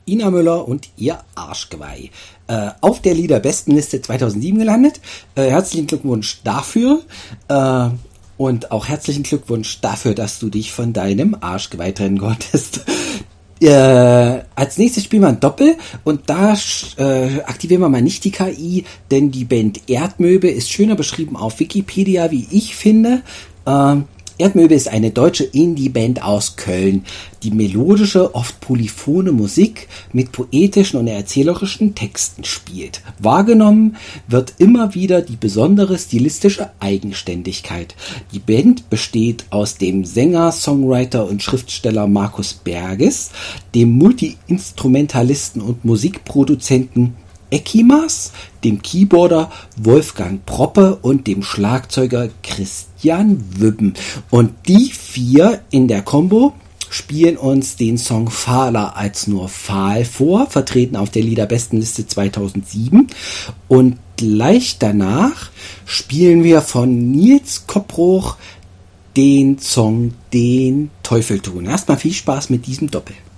Ina Müller und ihr Arschgeweih. Auf der Liederbestenliste 2007 gelandet. Herzlichen Glückwunsch dafür. Und auch herzlichen Glückwunsch dafür, dass du dich von deinem Arschgeweih trennen konntest. Als nächstes spielen wir ein Doppel und da aktivieren wir mal nicht die KI, denn die Band Erdmöbel ist schöner beschrieben auf Wikipedia, wie ich finde. Erdmöbel ist eine deutsche Indie-Band aus Köln, die melodische, oft polyphone Musik mit poetischen und erzählerischen Texten spielt. Wahrgenommen wird immer wieder die besondere stilistische Eigenständigkeit. Die Band besteht aus dem Sänger, Songwriter und Schriftsteller Markus Berges, dem Multi-Instrumentalisten und Musikproduzenten Ekimas, dem Keyboarder Wolfgang Proppe und dem Schlagzeuger Christian Wübben. Und die vier in der Combo spielen uns den Song Fahler als nur Fahl vor, vertreten auf der Liederbestenliste 2007. Und gleich danach spielen wir von Nils Koppruch den Song Den Teufel tun. Erstmal viel Spaß mit diesem Doppel.